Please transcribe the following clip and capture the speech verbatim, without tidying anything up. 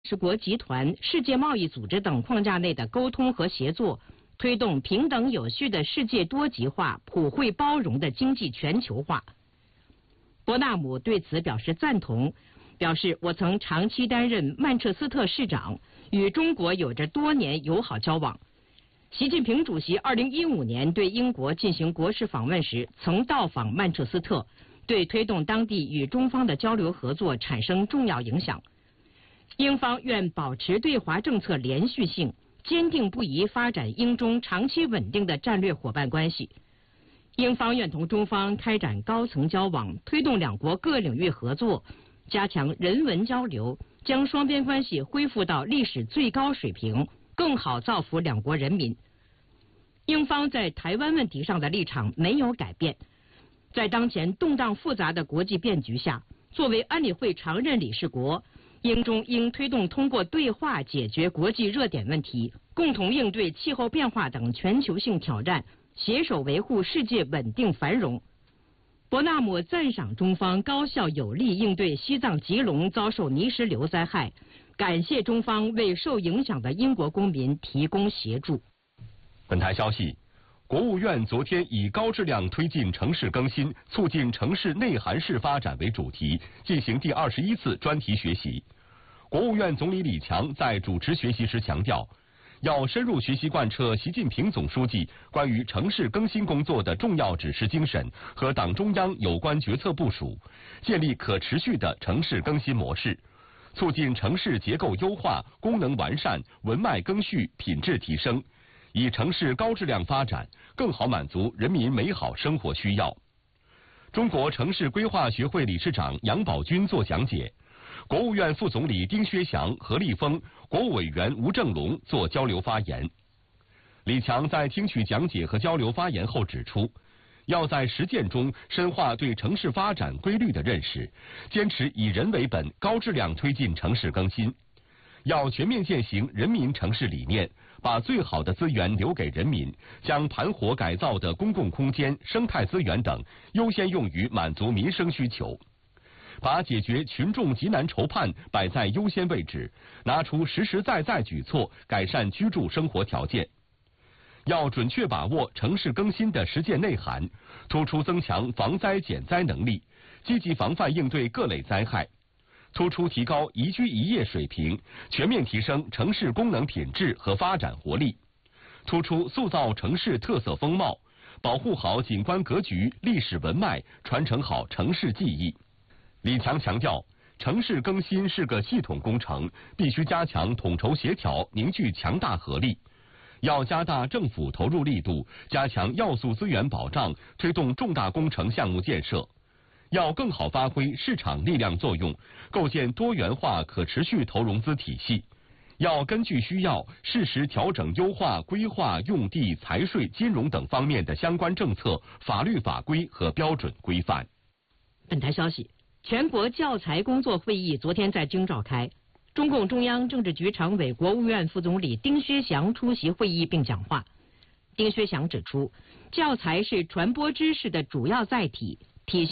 十国集团、世界贸易组织等框架内的沟通和协作，推动平等有序的世界多极化、普惠包容的经济全球化。伯纳姆对此表示赞同，表示我曾长期担任曼彻斯特市长，与中国有着多年友好交往。习近平主席二零一五年对英国进行国事访问时，曾到访曼彻斯特，对推动当地与中方的交流合作产生重要影响。英方愿保持对华政策连续性，坚定不移发展英中长期稳定的战略伙伴关系。英方愿同中方开展高层交往，推动两国各领域合作，加强人文交流，将双边关系恢复到历史最高水平，更好造福两国人民。英方在台湾问题上的立场没有改变。在当前动荡复杂的国际变局下，作为安理会常任理事国，英中应推动通过对话解决国际热点问题，共同应对气候变化等全球性挑战，携手维护世界稳定繁荣。伯纳姆赞赏中方高效有力应对西藏吉隆遭受泥石流灾害，感谢中方为受影响的英国公民提供协助。 本台消息，国务院昨天以高质量推进城市更新，促进城市内涵式发展为主题，进行第二十一次专题学习。国务院总理李强在主持学习时强调，要深入学习贯彻习近平总书记关于城市更新工作的重要指示精神和党中央有关决策部署，建立可持续的城市更新模式，促进城市结构优化、功能完善、文脉更续、品质提升，以城市高质量发展更好满足人民美好生活需要。中国城市规划学会理事长杨宝军作讲解，国务院副总理丁薛祥、何立峰、国务委员吴正龙作交流发言。李强在听取讲解和交流发言后指出，要在实践中深化对城市发展规律的认识，坚持以人为本，高质量推进城市更新。要全面践行人民城市理念，把最好的资源留给人民，将盘活改造的公共空间、生态资源等优先用于满足民生需求，把解决群众急难愁盼摆在优先位置，拿出实实在在举措改善居住生活条件。要准确把握城市更新的实践内涵，突出增强防灾减灾能力，积极防范应对各类灾害，突出提高宜居宜业水平，全面提升城市功能品质和发展活力，突出塑造城市特色风貌，保护好景观格局、历史文脉，传承好城市记忆。李强强调，城市更新是个系统工程，必须加强统筹协调，凝聚强大合力。要加大政府投入力度，加强要素资源保障，推动重大工程项目建设。要更好发挥市场力量作用，构建多元化可持续投融资体系。要根据需要，适时调整优化规划、用地、财税、金融等方面的相关政策、法律法规和标准规范。 本台消息，全国教材工作会议昨天在京召开，中共中央政治局常委、国务院副总理丁薛祥出席会议并讲话。丁薛祥指出，教材是传播知识的主要载体，